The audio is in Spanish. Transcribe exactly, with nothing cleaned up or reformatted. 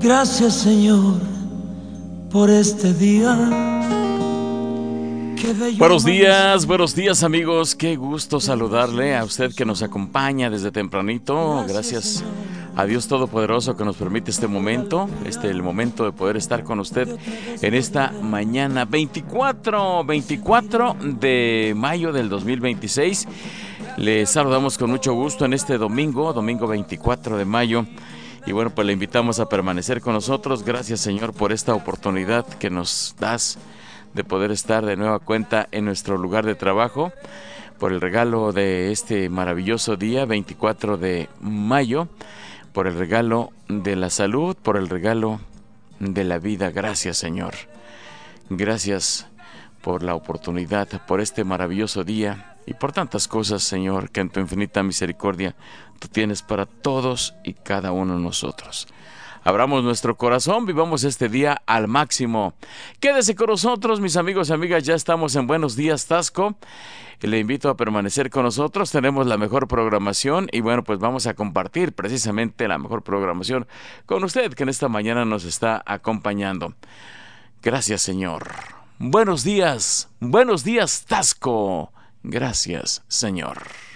Gracias, Señor, por este día. Buenos días, buenos días amigos, qué gusto saludarle a usted que nos acompaña desde tempranito. Gracias a Dios Todopoderoso que nos permite este momento, este el momento de poder estar con usted en esta mañana veinticuatro, veinticuatro de mayo del dos mil veintiséis. Le saludamos con mucho gusto en este domingo, domingo veinticuatro de mayo. Y bueno, pues le invitamos a permanecer con nosotros. Gracias, Señor, por esta oportunidad que nos das de poder estar de nueva cuenta en nuestro lugar de trabajo, por el regalo de este maravilloso día, veinticuatro de mayo, por el regalo de la salud, por el regalo de la vida. Gracias, Señor. Gracias por la oportunidad, por este maravilloso día y por tantas cosas, Señor, que en tu infinita misericordia tú tienes para todos y cada uno de nosotros. Abramos nuestro corazón, vivamos este día al máximo. Quédese con nosotros, mis amigos y amigas, ya estamos en Buenos Días Taxco. Le invito a permanecer con nosotros, tenemos la mejor programación y bueno, pues vamos a compartir precisamente la mejor programación con usted que en esta mañana nos está acompañando. Gracias, Señor. Buenos días, buenos días, Taxco. Gracias, Señor.